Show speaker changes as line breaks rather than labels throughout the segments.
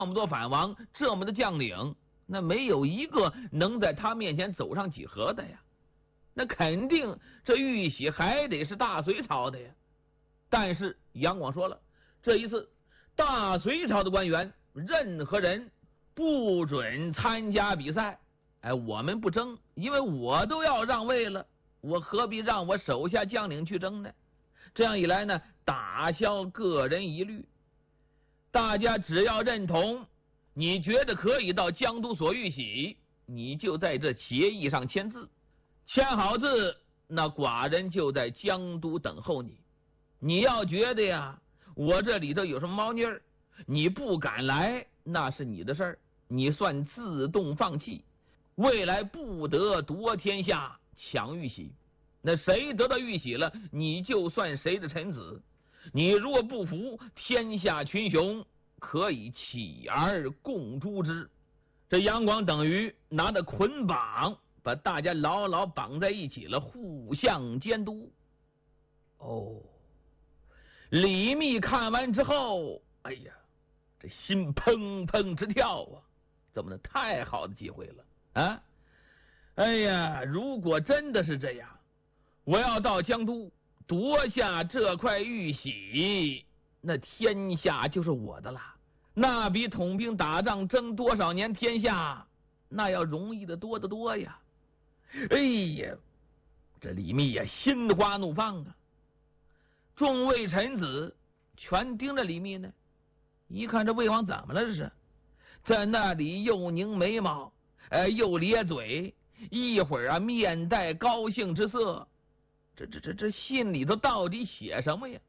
这么多藩王，这么多将领，那没有一个能在他面前走上几何的呀。那肯定这玉玺还得是大隋朝的呀。但是杨广说了，这一次大隋朝的官员，任何人不准参加比赛。哎，我们不争，因为我都要让位了，我何必让我手下将领去争呢？这样一来呢，打消个人疑虑。大家只要认同，你觉得可以到江都索玉玺，你就在这协议上签字。签好字，那寡人就在江都等候你。你要觉得呀，我这里头有什么猫腻儿，你不敢来，那是你的事儿，你算自动放弃，未来不得夺天下，抢玉玺。那谁得到玉玺了，你就算谁的臣子。你若不服，天下群雄可以起而共诛之。这杨广等于拿着捆绑，把大家牢牢绑在一起了，互相监督。哦，李密看完之后，哎呀，这心砰砰直跳啊！怎么呢？太好的机会了啊！哎呀，如果真的是这样，我要到江都夺下这块玉玺，那天下就是我的了。那比统兵打仗争多少年天下，那要容易的多得多呀！哎呀，这李密呀，心花怒放啊！众位臣子全盯着李密呢，一看这魏王怎么了？这是在那里又拧眉毛，又咧嘴，一会儿啊面带高兴之色。这信里头到底写什么呀？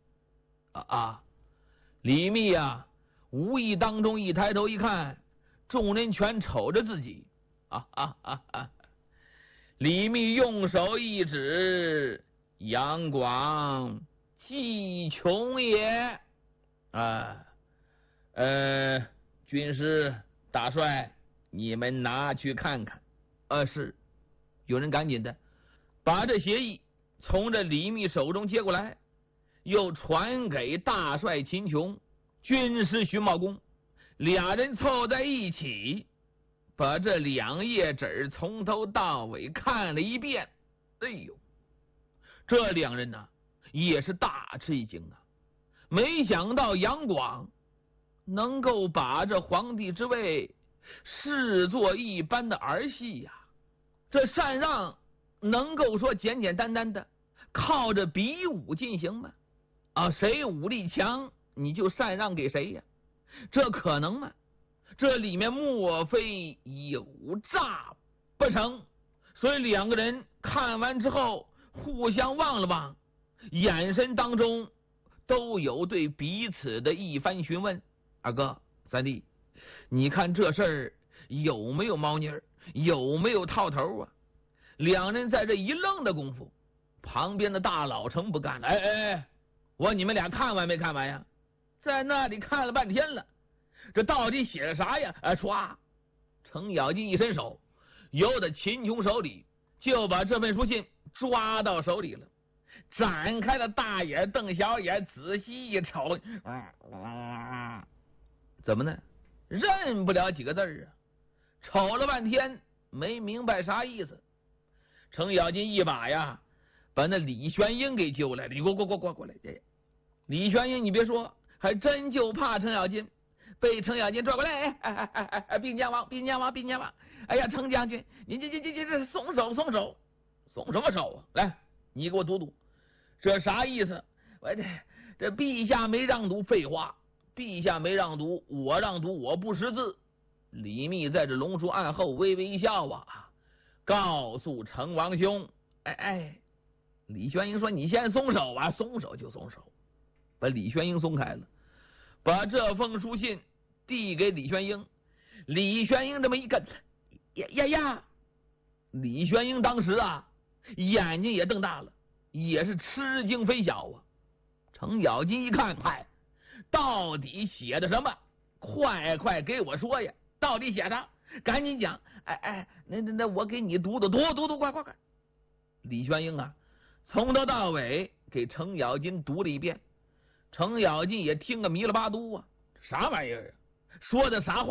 李密啊，无意当中一抬头一看，众人全瞅着自己。李密用手一指，杨广季琼也。军师大帅，你们拿去看看。是。有人赶紧的把这协议从这李密手中接过来，又传给大帅秦琼、军师徐茂公，俩人凑在一起，把这2页纸从头到尾看了一遍。哎呦，这2人呢也是大吃一惊啊！没想到杨广能够把这皇帝之位视作一般的儿戏呀，这禅让能够说简简单单的靠着比武进行吗？谁武力强你就禅让给谁呀？这可能吗？这里面莫非有诈不成？所以2个人看完之后互相望了望，眼神当中都有对彼此的一番询问。二哥、三弟，你看这事儿有没有猫腻儿，有没有套头啊？2人在这一愣的功夫，旁边的大老成不干了。我你们俩看完没看完呀？在那里看了半天了，这到底写的啥呀？唰，程咬金一伸手，由着秦琼手里就把这份书信抓到手里了，展开了大眼瞪小眼，仔细一瞅，怎么呢？认不了几个字啊！瞅了半天没明白啥意思。程咬金一把呀把那李玄英给揪来了，你过来！李玄英，你别说，还真就怕程咬金，被程咬金抓过来。兵将王！哎呀，程将军，你这松手！松什么手啊？来，你给我读读，这啥意思？这陛下没让读，废话，陛下没让读，我让读，我不识字。李密在这龙书案后微微一笑啊，告诉程王兄，李玄英说你先松手啊，松手就松手，把李玄英松开了，把这封书信递给李玄英。李玄英这么一看，呀，李玄英当时啊眼睛也瞪大了，也是吃惊非小啊。程咬金一看，到底写的什么？快给我说呀！到底写啥？赶紧讲！那我给你读，快！李玄英啊，从头到尾给程咬金读了一遍。程咬金也听个迷了巴嘟啊，啥玩意儿啊？ 说的啥话？